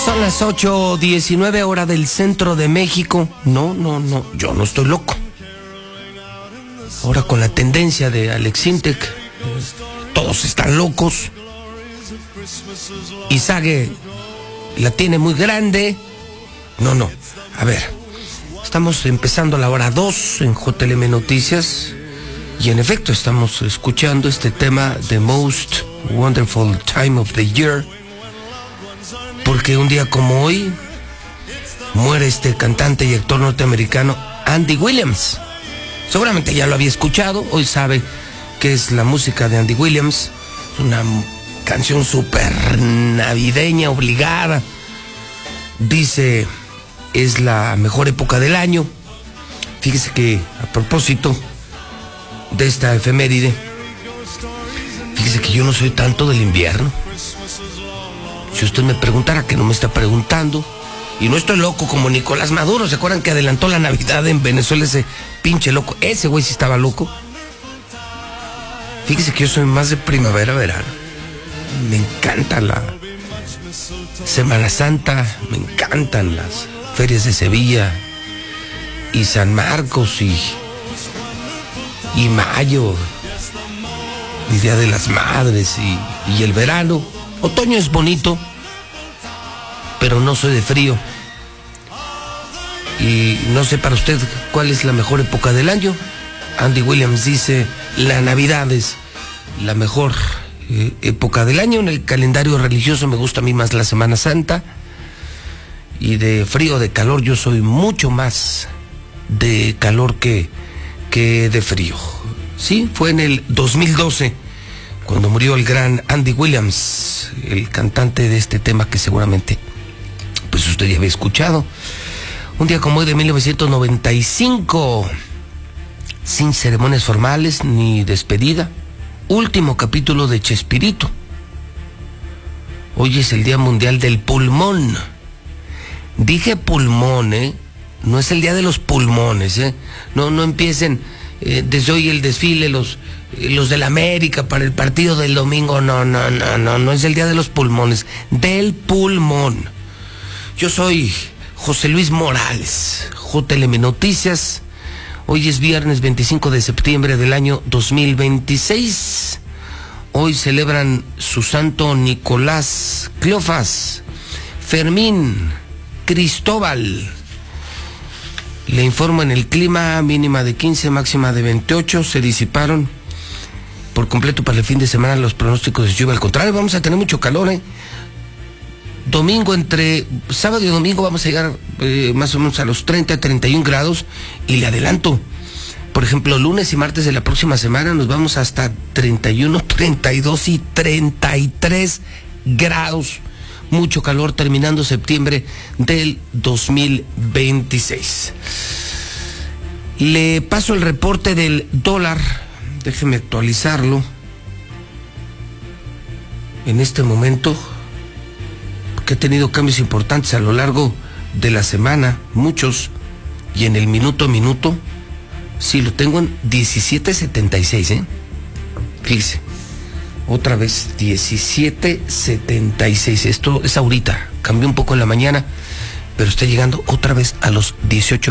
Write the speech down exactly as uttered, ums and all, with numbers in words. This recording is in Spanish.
Son las ocho diecinueve hora del centro de México. No, no, no, yo no estoy loco. Ahora con la tendencia de Alex Sintek, eh, todos están locos. Izague la tiene muy grande. No, no, a ver, estamos empezando la hora dos en J L M Noticias. Y en efecto estamos escuchando este tema, The Most Wonderful Time of the Year, porque un día como hoy muere este cantante y actor norteamericano Andy Williams. Seguramente ya lo había escuchado, hoy sabe que es la música de Andy Williams, una canción súper navideña, obligada. Dice, es la mejor época del año. Fíjese que a propósito de esta efeméride, fíjese que yo no soy tanto del invierno. Si usted me preguntara, que no me está preguntando, y no estoy loco como Nicolás Maduro. ¿Se acuerdan que adelantó la Navidad en Venezuela? Ese pinche loco, ese güey sí estaba loco. Fíjese que yo soy más de primavera, verano. Me encanta la Semana Santa, me encantan las ferias de Sevilla y San Marcos y y mayo, el Día de las Madres y, y el verano. Otoño es bonito, pero no soy de frío. Y no sé para usted cuál es la mejor época del año. Andy Williams dice, la Navidad es la mejor eh, época del año. En el calendario religioso me gusta a mí más la Semana Santa. Y de frío, de calor, yo soy mucho más de calor que, que de frío. Sí, fue en el dos mil doce cuando murió el gran Andy Williams, el cantante de este tema que seguramente pues usted ya había escuchado. Un día como hoy de mil novecientos noventa y cinco, sin ceremonias formales ni despedida, último capítulo de Chespirito. Hoy es el Día Mundial del Pulmón. Dije pulmón, ¿eh? No es el día de los pulmones, ¿eh? No, no empiecen eh, desde hoy el desfile, los, eh, los del América para el partido del domingo. No, no, no, no, no es el día de los pulmones, del pulmón. Yo soy José Luis Morales, J L M Noticias. Hoy es viernes veinticinco de septiembre del año dos mil veintiséis. Hoy celebran su santo Nicolás, Cleofás, Fermín, Cristóbal. Le informo en el clima, mínima de quince, máxima de veintiocho, se disiparon por completo para el fin de semana los pronósticos de lluvia. Al contrario, vamos a tener mucho calor, ¿eh? Domingo, entre sábado y domingo vamos a llegar eh, más o menos a los treinta, treinta y un grados, y le adelanto, por ejemplo, lunes y martes de la próxima semana nos vamos hasta treinta y uno, treinta y dos y treinta y tres grados. Mucho calor terminando septiembre del dos mil veintiséis. Le paso el reporte del dólar. Déjeme actualizarlo. En este momento, porque ha tenido cambios importantes a lo largo de la semana, muchos, y en el minuto a minuto, sí lo tengo en diecisiete setenta y seis, ¿eh? Fíjese. Otra vez, diecisiete setenta y seis. Esto es ahorita. Cambió un poco en la mañana, pero está llegando otra vez a los dieciocho.